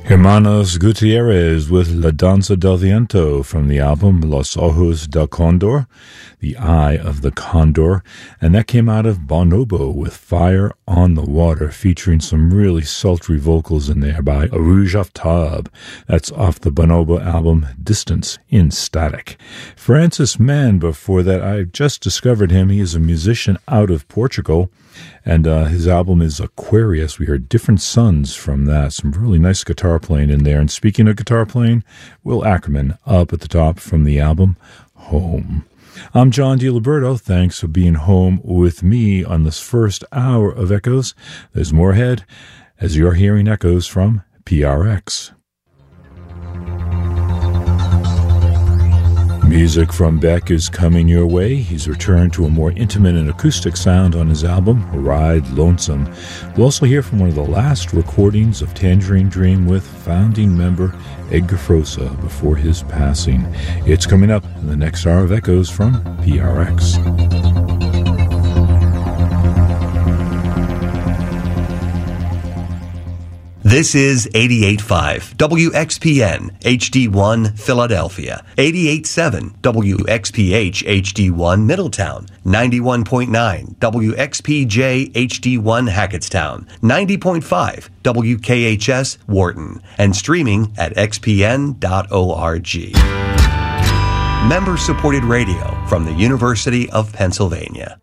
Hermanos Gutierrez with La Danza del Viento from the album Los Ojos del Condor, The Eye of the Condor, and that came out of Bonobo with Fire on the Water, featuring some really sultry vocals in there by Arouge Aftab. That's off the Bonobo album Distance in Static. Francis Mann, before that, I just discovered him. He is a musician out of Portugal, and his album is Aquarius. We heard Different Suns from that. Some really nice guitar playing in there. And speaking of guitar playing, Will Ackerman up at the top from the album Home. I'm John DiLiberto. Thanks for being home with me on this first hour of Echoes. There's more ahead as you're hearing echoes from PRX. Music from Beck is coming your way. He's returned to a more intimate and acoustic sound on his album, Ride Lonesome. We'll also hear from one of the last recordings of Tangerine Dream with founding member Edgar Froese before his passing. It's coming up in the next hour of Echoes from PRX. This is 88.5 WXPN HD1 Philadelphia, 88.7 WXPH HD1 Middletown, 91.9 WXPJ HD1 Hackettstown, 90.5 WKHS Wharton, and streaming at xpn.org. Member-supported radio from the University of Pennsylvania.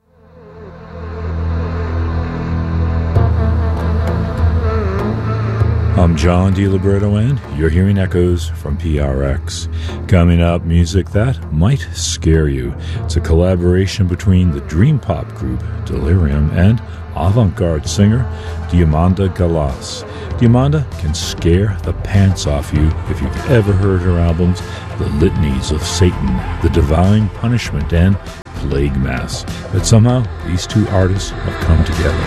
I'm John DiLiberto, and you're hearing echoes from PRX. Coming up, music that might scare you. It's a collaboration between the dream pop group Delirium and avant-garde singer Diamanda Galas. Diamanda can scare the pants off you if you've ever heard her albums, The Litanies of Satan, The Divine Punishment, and Plague Mass. But somehow, these two artists have come together.